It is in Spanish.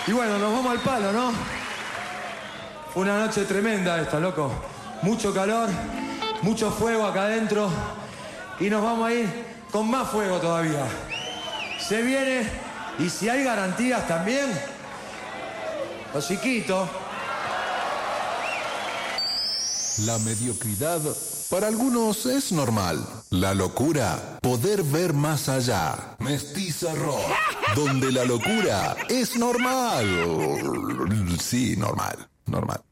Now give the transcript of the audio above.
Y bueno, nos vamos al palo, ¿no? Fue una noche tremenda esta, loco. Mucho calor, mucho fuego acá adentro. Y nos vamos a ir con más fuego todavía. Se viene, y si hay garantías también, los chiquitos. La mediocridad para algunos es normal. La locura, poder ver más allá. Mestiza Rock, donde la locura es normal. Sí, normal.